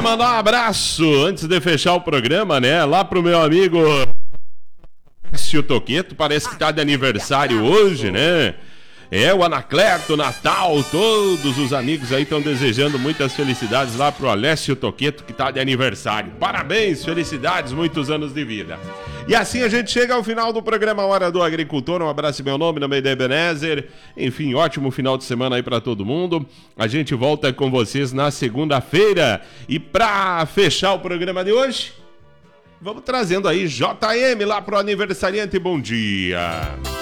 mandar um abraço antes de fechar o programa, né? Lá pro meu amigo Alessio Toqueto, parece que tá de aniversário hoje, né? O Anacleto, Natal, todos os amigos aí estão desejando muitas felicidades lá pro Alessio Toqueto, que tá de aniversário. Parabéns, felicidades, muitos anos de vida. E assim a gente chega ao final do programa Hora do Agricultor. Um abraço em meu nome, no meio da Ebenezer. Enfim, ótimo final de semana aí pra todo mundo. A gente volta com vocês na segunda-feira. E pra fechar o programa de hoje, vamos trazendo aí JM lá pro aniversariante. Bom dia.